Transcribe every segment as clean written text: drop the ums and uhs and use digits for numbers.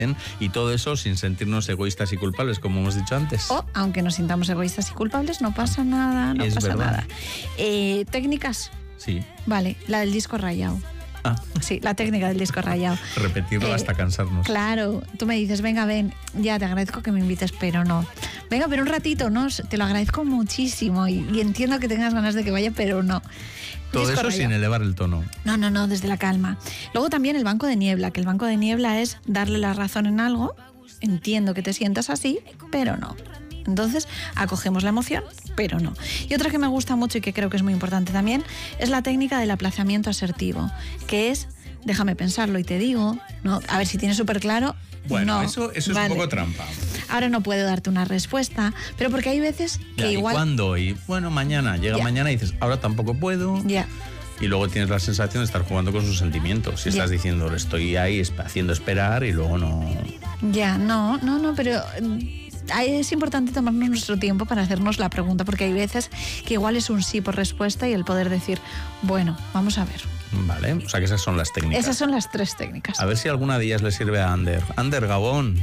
y todo eso sin sentirnos egoístas y culpables, como hemos dicho antes. O, aunque nos sintamos egoístas y culpables, no pasa nada, no Es pasa verdad. nada. ¿Técnicas? Sí. Vale, la del disco rayado. Sí, la técnica del disco rayado. Repetirlo hasta cansarnos. Claro, tú me dices, venga, ven, ya te agradezco que me invites, pero no. Venga, pero un ratito, ¿no? Te lo agradezco muchísimo y entiendo que tengas ganas de que vaya, pero no. Todo Disco eso rayado. sin elevar el tono. No, desde la calma. Luego también el banco de niebla, que el banco de niebla es darle la razón en algo. Entiendo que te sientas así, pero no. Entonces, acogemos la emoción, pero no. Y otra que me gusta mucho y que creo que es muy importante también es la técnica del aplazamiento asertivo, que es, déjame pensarlo y te digo, ¿no? A ver si tienes súper claro. Bueno, no, eso es vale. un poco trampa. Ahora no puedo darte una respuesta, pero porque hay veces que Ya, igual... ¿y cuándo? Y bueno, mañana. Llega Ya. mañana y dices, ahora tampoco puedo. Ya. Y luego tienes la sensación de estar jugando con sus sentimientos. Si Ya. estás diciendo, estoy ahí haciendo esperar y luego no... Ya, no, pero es importante tomarnos nuestro tiempo para hacernos la pregunta, porque hay veces que igual es un sí por respuesta y el poder decir, bueno, vamos a ver. Vale, o sea que esas son las técnicas. Esas son las 3 técnicas. A ver si alguna de ellas le sirve a Ander. Ander, Gabón,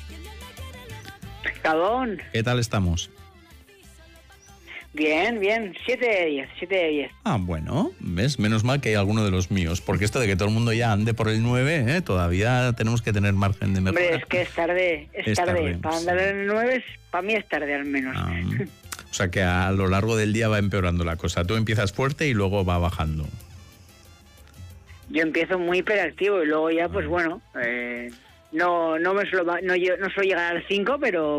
Gabón, ¿qué tal estamos? bien, 7 de 10, 7 de 10. Ah, bueno, ¿ves? Menos mal que hay alguno de los míos, porque esto de que todo el mundo ya ande por el 9, todavía tenemos que tener margen de mejora. Hombre, es que es tarde, Es tarde, Para sí. andar en el 9, para mí es tarde al menos. Ah, o sea que a lo largo del día va empeorando la cosa. Tú empiezas fuerte y luego va bajando. Yo empiezo muy hiperactivo y luego ya, pues bueno, no suelo llegar al 5, pero